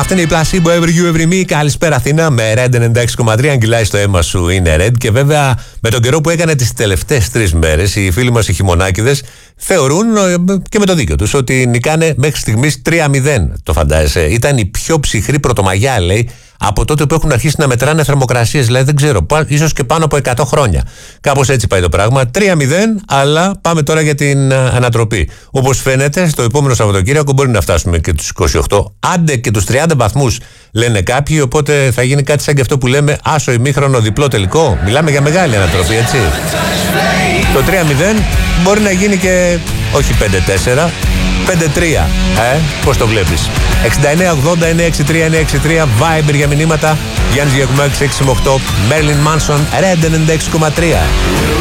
Αυτή είναι η Placebo Every You Every Me. Καλησπέρα Αθήνα με Red 96,3. Αγγυλάει στο αίμα σου, είναι Red. Και βέβαια με τον καιρό που έκανε τις τελευταίες 3 μέρες, οι φίλοι μας οι χειμωνάκηδες θεωρούν και με το δίκιο τους ότι νικάνε μέχρι στιγμής 3-0. Το φαντάζεσαι. Ήταν η πιο ψυχρή πρωτομαγιά, λέει, από τότε που έχουν αρχίσει να μετράνε θερμοκρασίες. Δηλαδή δεν ξέρω, ίσως και πάνω από 100 χρόνια. Κάπως έτσι πάει το πράγμα. 3-0, αλλά πάμε τώρα για την ανατροπή. Όπως φαίνεται, στο επόμενο Σαββατοκύριακο μπορεί να φτάσουμε και τους 28. Άντε και τους 30 βαθμούς, λένε κάποιοι. Οπότε θα γίνει κάτι σαν και αυτό που λέμε άσο ημίχρονο διπλό τελικό. Μιλάμε για μεγάλη ανατροπή, έτσι. Το 3-0 μπορεί να γίνει και όχι 5-4. 5-3, πώς το βλέπεις? 69-80-963-963 Viber για μηνύματα. Γιάννης Γιακουμάκης 668. Marilyn Manson, Red 96,3.